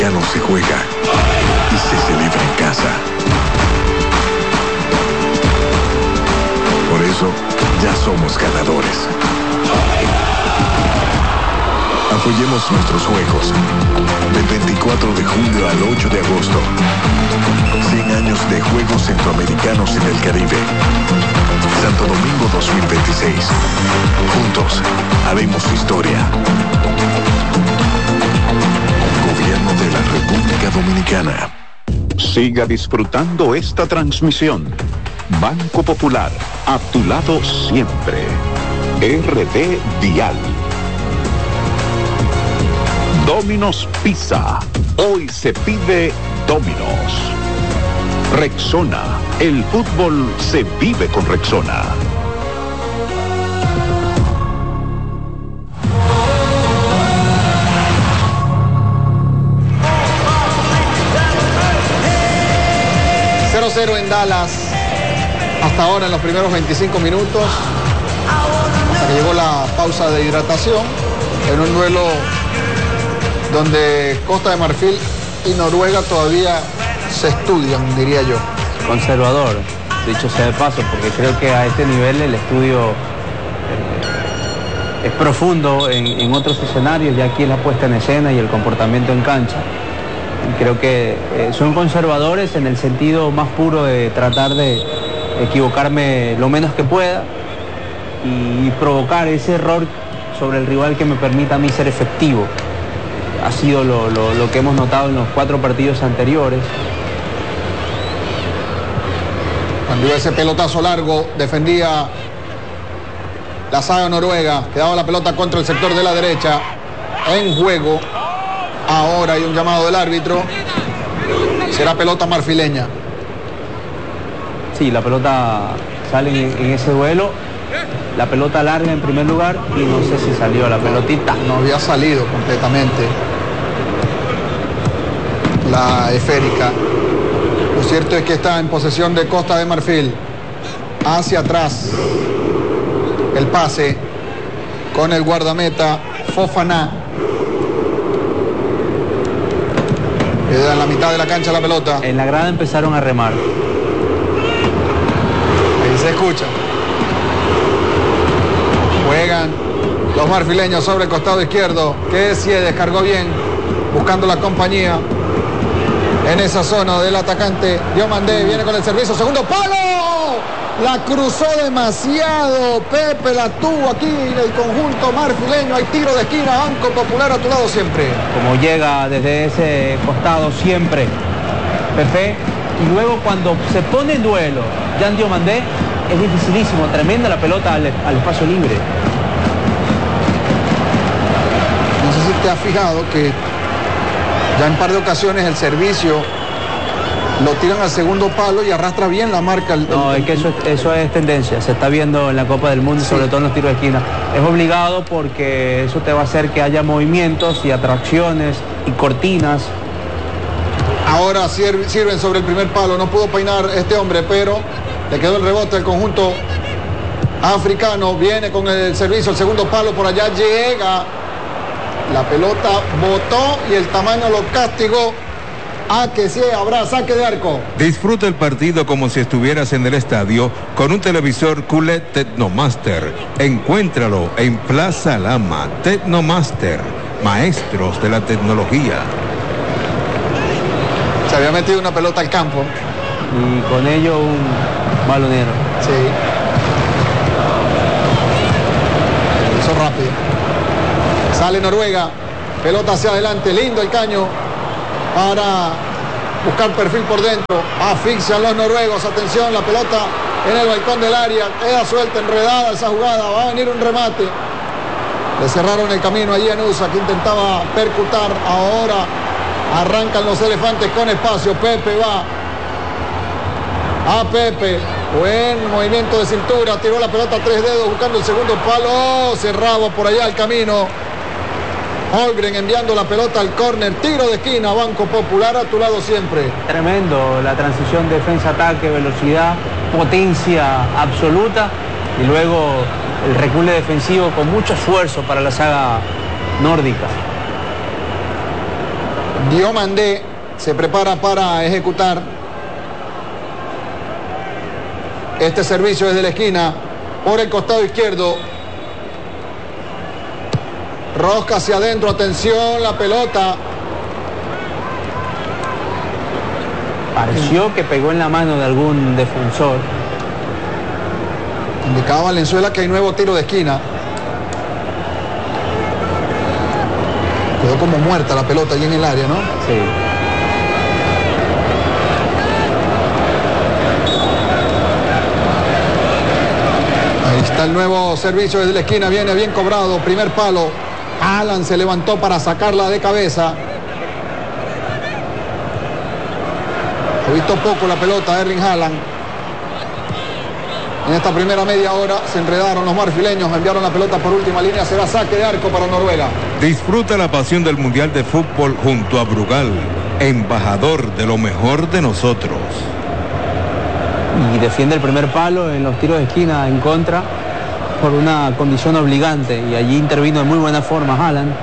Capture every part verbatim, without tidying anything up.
no se juega y se celebra en casa. Por eso, ya somos ganadores. Apoyemos nuestros juegos. Del veinticuatro de julio al ocho de agosto. cien años de Juegos Centroamericanos en el Caribe. Santo Domingo dos mil veintiséis. Juntos, haremos historia. Gobierno de la República Dominicana. Siga disfrutando esta transmisión. Banco Popular, a tu lado siempre. R D Dial. Domino's Pizza. Hoy se pide Domino's. Rexona. El fútbol se vive con Rexona. cero cero en Dallas. Hasta ahora en los primeros veinticinco minutos. Hasta que llegó la pausa de hidratación. En un duelo donde Costa de Marfil y Noruega todavía se estudian, diría yo. Conservador, dicho sea de paso, porque creo que a este nivel el estudio eh, es profundo en, en otros escenarios, ya aquí es la puesta en escena y el comportamiento en cancha. Y creo que eh, son conservadores en el sentido más puro de tratar de equivocarme lo menos que pueda y provocar ese error sobre el rival que me permita a mí ser efectivo. Ha sido lo, lo, lo que hemos notado en los cuatro partidos anteriores. Cuando iba ese pelotazo largo, defendía la saga noruega, quedaba la pelota contra el sector de la derecha, en juego. Ahora hay un llamado del árbitro, será pelota marfileña. Sí, la pelota sale en, en ese duelo, la pelota larga en primer lugar y no sé si salió la pelotita. No había salido completamente la esférica. Lo cierto es que está en posesión de Costa de Marfil. Hacia atrás. El pase con el guardameta Fofana. Queda en la mitad de la cancha la pelota. En la grada empezaron a remar. Ahí se escucha. Juegan los marfileños sobre el costado izquierdo. Que sí descargó bien, buscando la compañía en esa zona del atacante. Diomandé viene con el servicio, segundo palo. La cruzó demasiado. Pepe la tuvo aquí en el conjunto marfileño. Hay tiro de esquina. Banco Popular a tu lado siempre. Como llega desde ese costado siempre Pepe, y luego cuando se pone en duelo Jan Diomandé, es dificilísimo, tremenda la pelota al, al espacio libre. No sé si te has fijado que ya en par de ocasiones el servicio lo tiran al segundo palo y arrastra bien la marca. El, no, el, es que eso, eso es tendencia, se está viendo en la Copa del Mundo, sí. Sobre todo en los tiros de esquina. Es obligado porque eso te va a hacer que haya movimientos y atracciones y cortinas. Ahora sirven sobre el primer palo, no pudo peinar este hombre, pero le quedó el rebote al conjunto africano. Viene con el servicio, el segundo palo, por allá llega. La pelota botó y el tamaño lo castigó. A que sí, habrá saque de arco. Disfruta el partido como si estuvieras en el estadio con un televisor Q L E D Technomaster. Encuéntralo en Plaza Lama. Technomaster, maestros de la tecnología. Se había metido una pelota al campo. Y con ello un balonero. Sí. Lo hizo rápido. Sale Noruega. Pelota hacia adelante. Lindo el caño para buscar perfil por dentro. Asfixian los noruegos. Atención, la pelota en el balcón del área. Queda suelta, enredada esa jugada. Va a venir un remate. Le cerraron el camino allí a Nusa, que intentaba percutar. Ahora arrancan los elefantes con espacio. Pepe va. A Pepe. Buen movimiento de cintura. Tiró la pelota a tres dedos buscando el segundo palo. Cerraba por allá el camino. Holmgren enviando la pelota al córner. Tiro de esquina. Banco Popular a tu lado siempre. Tremendo la transición defensa-ataque, velocidad, potencia absoluta. Y luego el recule defensivo con mucho esfuerzo para la saga nórdica. Diomandé se prepara para ejecutar este servicio desde la esquina por el costado izquierdo. Rosca hacia adentro, atención, la pelota. Pareció que pegó en la mano de algún defensor. Indicaba Valenzuela que hay nuevo tiro de esquina. Quedó como muerta la pelota allí en el área, ¿no? Sí. Ahí está el nuevo servicio desde la esquina, viene bien cobrado, primer palo. Alan se levantó para sacarla de cabeza. Ha visto poco la pelota Erling Haaland. En esta primera media hora se enredaron los marfileños, enviaron la pelota por última línea, será saque de arco para Noruega. Disfruta la pasión del Mundial de Fútbol junto a Brugal, embajador de lo mejor de nosotros. Y defiende el primer palo en los tiros de esquina en contra por una condición obligante, y allí intervino de muy buena forma Haaland.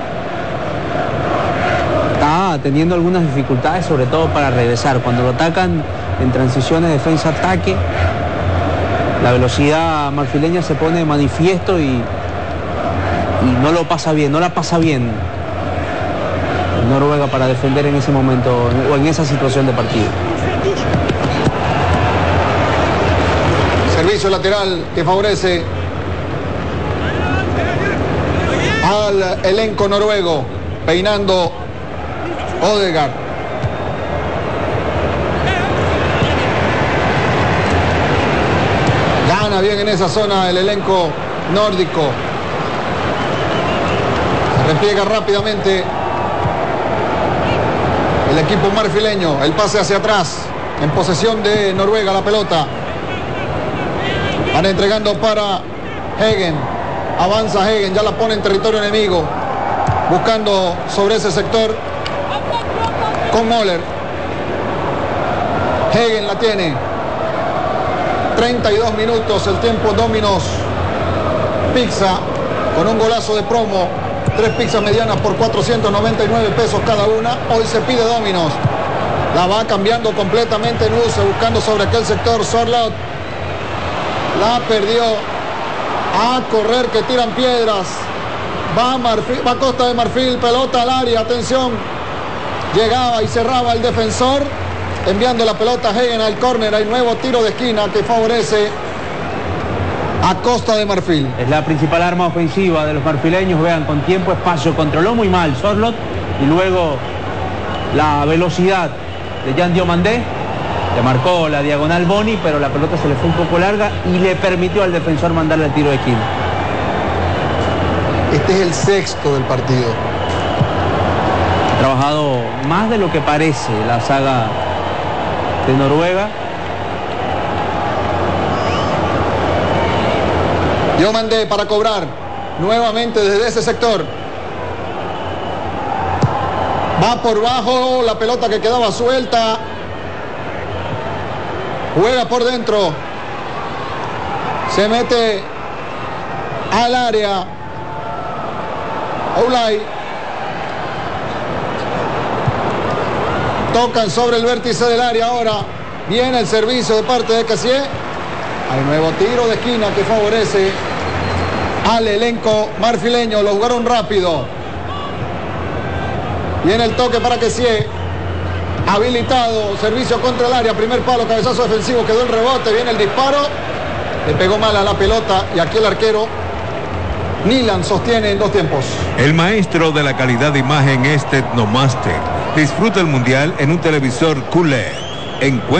Está teniendo algunas dificultades, sobre todo para regresar. Cuando lo atacan en transiciones defensa-ataque, la velocidad marfileña se pone de manifiesto y, y no lo pasa bien, no la pasa bien Noruega para defender en ese momento o en esa situación de partido. Servicio lateral que favorece al elenco noruego, peinando Odegaard. Gana bien en esa zona el elenco nórdico. Se repliega rápidamente el equipo marfileño. El pase hacia atrás, en posesión de Noruega la pelota. Van entregando para Hegen. Avanza Hegen, ya la pone en territorio enemigo. Buscando sobre ese sector con Moller. Hegen la tiene. treinta y dos minutos, el tiempo Domino's Pizza con un golazo de promo. Tres pizzas medianas por cuatrocientos noventa y nueve pesos cada una. Hoy se pide Domino's. La va cambiando completamente Nuse, buscando sobre aquel sector Sorloth. La perdió. A correr, que tiran piedras. Va, Marfil, va Costa de Marfil, pelota al área, atención. Llegaba y cerraba el defensor, enviando la pelota a Hegen al córner. Hay nuevo tiro de esquina que favorece a Costa de Marfil. Es la principal arma ofensiva de los marfileños. Vean, con tiempo, espacio, controló muy mal Sorloth, y luego la velocidad de Jan Diomandé. Le marcó la diagonal Boni, pero la pelota se le fue un poco larga y le permitió al defensor mandarle el tiro de esquina. Este es el sexto del partido. Ha trabajado más de lo que parece la saga de Noruega. Diomandé para cobrar nuevamente desde ese sector. Va por bajo, la pelota que quedaba suelta. Juega por dentro. Se mete al área. Oulay. Tocan sobre el vértice del área ahora. Viene el servicio de parte de Cassier. Hay nuevo tiro de esquina que favorece al elenco marfileño. Lo jugaron rápido. Viene el toque para Cassier. Habilitado, servicio contra el área, primer palo, cabezazo defensivo, quedó el rebote, viene el disparo, le pegó mal a la pelota y aquí el arquero Nilan sostiene en dos tiempos. El maestro de la calidad de imagen es Tecnomaster. Disfruta el Mundial en un televisor Q L E D. Encuentra